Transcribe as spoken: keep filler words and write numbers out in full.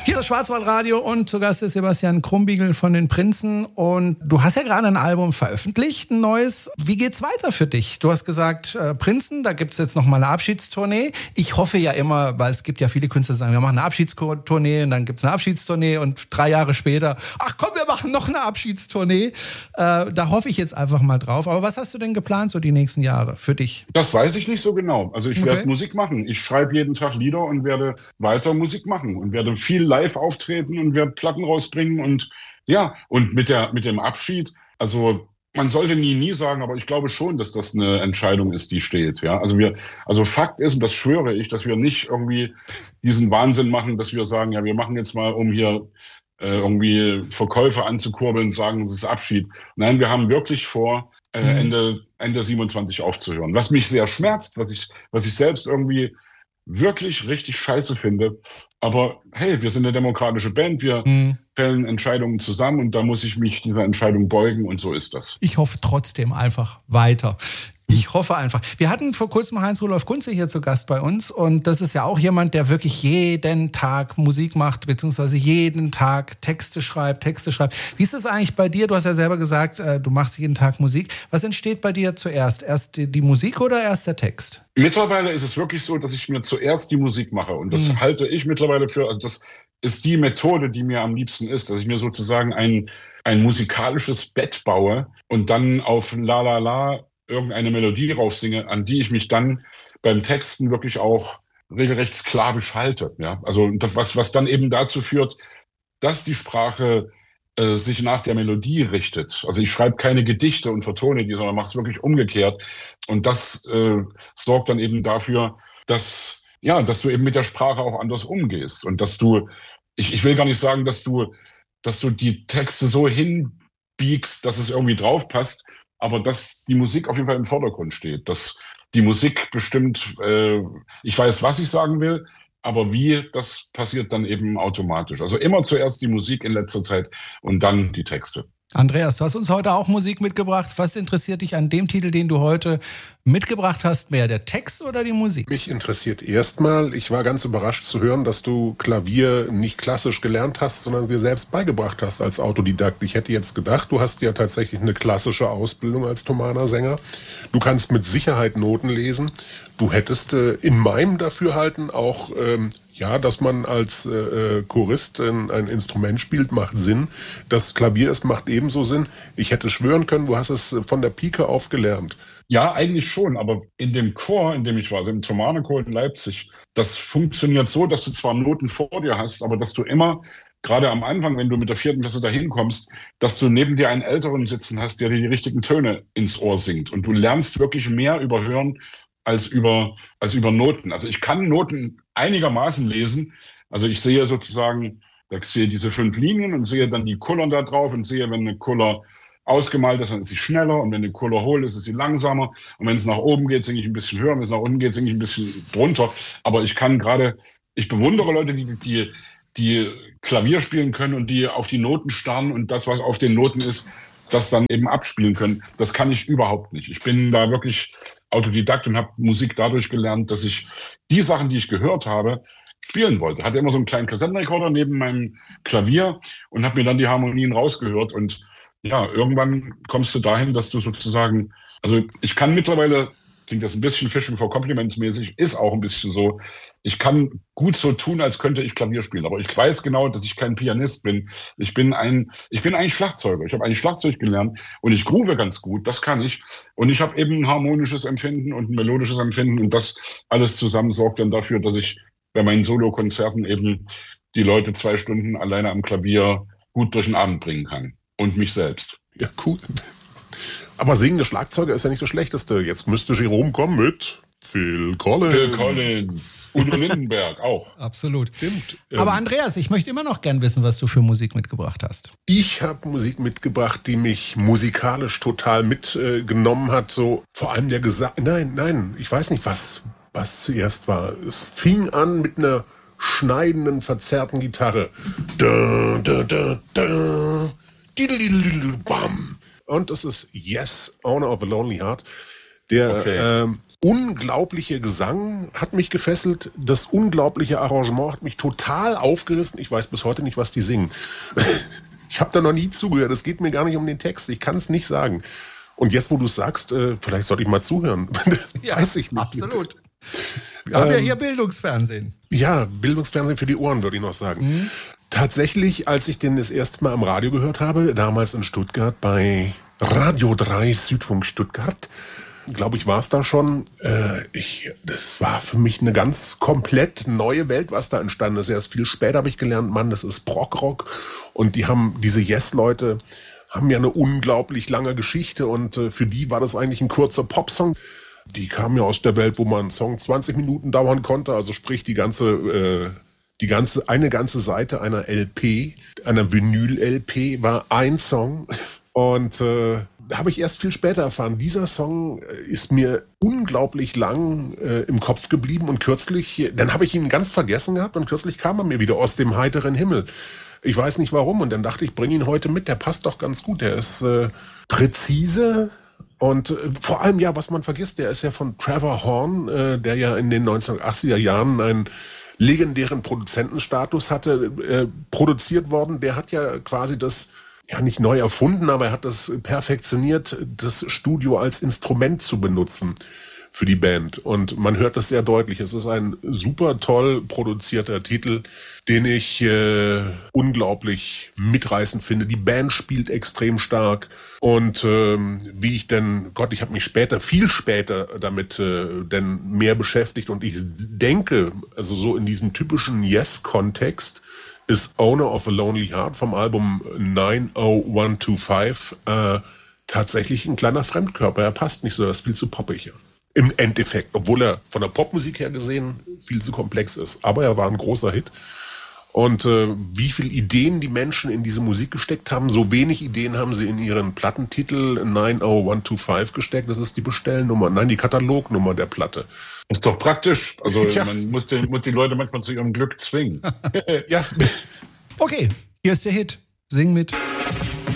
Hier ist das Schwarzwaldradio und zu Gast ist Sebastian Krumbiegel von den Prinzen. Und du hast ja gerade ein Album veröffentlicht, ein neues. Wie geht's weiter für dich? Du hast gesagt, äh, Prinzen, da gibt's jetzt noch mal eine Abschiedstournee. Ich hoffe ja immer, weil es gibt ja viele Künstler, die sagen, wir machen eine Abschiedstournee und dann gibt's eine Abschiedstournee und drei Jahre später, ach komm, wir machen noch eine Abschiedstournee. Äh, da hoffe ich jetzt einfach mal drauf. Aber was hast du denn geplant so die nächsten Jahre für dich? Das weiß ich nicht so genau. Also ich Okay. werde Musik machen. Ich schreibe jeden Tag Lieder und werde weiter Musik machen und werde viel live auftreten und werde Platten rausbringen und ja, und mit der, mit dem Abschied, also man sollte nie, nie sagen, aber ich glaube schon, dass das eine Entscheidung ist, die steht, ja. Also wir, also Fakt ist, und das schwöre ich, dass wir nicht irgendwie diesen Wahnsinn machen, dass wir sagen, ja, wir machen jetzt mal, um hier äh, irgendwie Verkäufe anzukurbeln, sagen, das ist Abschied. Nein, wir haben wirklich vor, äh, Mhm. Ende, Ende siebenundzwanzig aufzuhören. Was mich sehr schmerzt, was ich, was ich selbst irgendwie wirklich richtig scheiße finde. Aber hey, wir sind eine demokratische Band, wir Mhm. fällen Entscheidungen zusammen und da muss ich mich dieser Entscheidung beugen und so ist das. Ich hoffe trotzdem einfach weiter. Ich hoffe einfach. Wir hatten vor kurzem Heinz-Rudolf Kunze hier zu Gast bei uns und das ist ja auch jemand, der wirklich jeden Tag Musik macht, beziehungsweise jeden Tag Texte schreibt, Texte schreibt. Wie ist das eigentlich bei dir? Du hast ja selber gesagt, du machst jeden Tag Musik. Was entsteht bei dir zuerst? Erst die, die Musik oder erst der Text? Mittlerweile ist es wirklich so, dass ich mir zuerst die Musik mache und das Mhm. halte ich mittlerweile für, also das ist die Methode, die mir am liebsten ist, dass ich mir sozusagen ein, ein musikalisches Bett baue und dann auf La La La irgendeine Melodie raufsinge, an die ich mich dann beim Texten wirklich auch regelrecht sklavisch halte. Ja? Also das, was, was dann eben dazu führt, dass die Sprache äh, sich nach der Melodie richtet. Also ich schreibe keine Gedichte und vertone die, sondern mache es wirklich umgekehrt. Und das äh, sorgt dann eben dafür, dass, ja, dass du eben mit der Sprache auch anders umgehst. Und dass du, ich, ich will gar nicht sagen, dass du, dass du die Texte so hinbiegst, dass es irgendwie drauf passt, aber dass die Musik auf jeden Fall im Vordergrund steht. Dass die Musik bestimmt, äh, ich weiß, was ich sagen will, aber wie, das passiert dann eben automatisch. Also immer zuerst die Musik in letzter Zeit und dann die Texte. Andreas, du hast uns heute auch Musik mitgebracht. Was interessiert dich an dem Titel, den du heute mitgebracht hast, mehr der Text oder die Musik? Mich interessiert erstmal, ich war ganz überrascht zu hören, dass du Klavier nicht klassisch gelernt hast, sondern dir selbst beigebracht hast als Autodidakt. Ich hätte jetzt gedacht, du hast ja tatsächlich eine klassische Ausbildung als Thomaner-Sänger. Du kannst mit Sicherheit Noten lesen. Du hättest äh, in meinem Dafürhalten auch, ähm, ja, dass man als äh, Chorist ein, ein Instrument spielt, macht Sinn. Das Klavier ist, macht ebenso Sinn. Ich hätte schwören können, du hast es von der Pike auf gelernt. Ja, eigentlich schon, aber in dem Chor, in dem ich war, also im Thomaner-Chor in Leipzig, das funktioniert so, dass du zwar Noten vor dir hast, aber dass du immer, gerade am Anfang, wenn du mit der vierten Klasse dahin kommst, dass du neben dir einen Älteren sitzen hast, der dir die richtigen Töne ins Ohr singt. Und du lernst wirklich mehr über Hören als über, als über Noten. Also ich kann Noten einigermaßen lesen. Also ich sehe sozusagen, ich sehe diese fünf Linien und sehe dann die Kullern da drauf und sehe, wenn eine Kuller ausgemalt ist, dann ist sie schneller und wenn eine Kuller hohl ist, ist sie langsamer. Und wenn es nach oben geht, singe ich ein bisschen höher, wenn es nach unten geht, singe ich ein bisschen drunter. Aber ich kann gerade, ich bewundere Leute, die, die, die Klavier spielen können und die auf die Noten starren und das, was auf den Noten ist, das dann eben abspielen können. Das kann ich überhaupt nicht. Ich bin da wirklich Autodidakt und habe Musik dadurch gelernt, dass ich die Sachen, die ich gehört habe, spielen wollte. Hatte immer so einen kleinen Kassettenrekorder neben meinem Klavier und habe mir dann die Harmonien rausgehört. Und ja, irgendwann kommst du dahin, dass du sozusagen, also ich kann mittlerweile, klingt das ein bisschen Fishing for Compliments mäßig, ist auch ein bisschen so, ich kann gut so tun, als könnte ich Klavier spielen. Aber ich weiß genau, dass ich kein Pianist bin. Ich bin ein, ich bin ein Schlagzeuger. Ich habe eigentlich Schlagzeug gelernt und ich groove ganz gut, das kann ich. Und ich habe eben ein harmonisches Empfinden und ein melodisches Empfinden und das alles zusammen sorgt dann dafür, dass ich bei meinen Solokonzerten eben die Leute zwei Stunden alleine am Klavier gut durch den Abend bringen kann. Und mich selbst. Ja, cool. Aber singende Schlagzeuger ist ja nicht das Schlechteste. Jetzt müsste Jerome kommen mit Phil Collins. Phil Collins. Udo Lindenberg auch. Absolut. Stimmt. Aber Ähm, Andreas, ich möchte immer noch gern wissen, was du für Musik mitgebracht hast. Ich habe Musik mitgebracht, die mich musikalisch total mitgenommen äh, hat. So vor allem der Gesang. Nein, nein, ich weiß nicht, was, was zuerst war. Es fing an mit einer schneidenden, verzerrten Gitarre. Da, da, da, da. Bam. Und es ist Yes, Owner of a Lonely Heart. Der, Okay. ähm, unglaubliche Gesang hat mich gefesselt. Das unglaubliche Arrangement hat mich total aufgerissen. Ich weiß bis heute nicht, was die singen. Ich habe da noch nie zugehört. Es geht mir gar nicht um den Text. Ich kann es nicht sagen. Und jetzt, wo du es sagst, äh, vielleicht sollte ich mal zuhören. Ja, weiß ich nicht. Absolut. Wir haben ähm, ja hier Bildungsfernsehen. Ja, Bildungsfernsehen für die Ohren, würde ich noch sagen. Mhm. Tatsächlich, als ich den das erste Mal am Radio gehört habe, damals in Stuttgart bei Radio drei Südfunk Stuttgart, glaube ich, war es da schon. Äh, ich, das war für mich eine ganz komplett neue Welt, was da entstanden ist. Erst viel später habe ich gelernt, Mann, das ist Prog-Rock. Und die haben, diese Yes-Leute, haben ja eine unglaublich lange Geschichte. Und äh, für die war das eigentlich ein kurzer Popsong. Die kamen ja aus der Welt, wo man einen Song zwanzig Minuten dauern konnte. Also sprich, die ganze, äh, die ganze, eine ganze Seite einer L P, einer Vinyl-L P war ein Song. Und äh, da habe ich erst viel später erfahren, dieser Song ist mir unglaublich lang äh, im Kopf geblieben. Und kürzlich, dann habe ich ihn ganz vergessen gehabt und kürzlich kam er mir wieder aus dem heiteren Himmel. Ich weiß nicht warum. Und dann dachte ich, bring ihn heute mit, der passt doch ganz gut. Der ist äh, präzise. Und äh, vor allem, ja, was man vergisst, der ist ja von Trevor Horn, äh, der ja in den neunzehnhundertachtziger Jahren einen legendären Produzentenstatus hatte, äh, produziert worden. Der hat ja quasi das, ja nicht neu erfunden, aber er hat das perfektioniert, das Studio als Instrument zu benutzen für die Band. Und man hört das sehr deutlich. Es ist ein super toll produzierter Titel, den ich äh, unglaublich mitreißend finde. Die Band spielt extrem stark. Und ähm, wie ich denn, Gott, ich habe mich später, viel später damit äh, denn mehr beschäftigt. Und ich denke, also so in diesem typischen Yes-Kontext, ist Owner of a Lonely Heart vom Album neun null eins zwei fünf äh, tatsächlich ein kleiner Fremdkörper. Er passt nicht so, er ist viel zu poppig. Im Endeffekt, obwohl er von der Popmusik her gesehen viel zu komplex ist. Aber er war ein großer Hit. Und äh, wie viele Ideen die Menschen in diese Musik gesteckt haben, so wenig Ideen haben sie in ihren Plattentitel neun null eins zwei fünf gesteckt. Das ist die Bestellnummer, nein, die Katalognummer der Platte. Ist doch praktisch. Also ja. Man muss die, muss die Leute manchmal zu ihrem Glück zwingen. Ja. Okay, hier ist der Hit. Sing mit.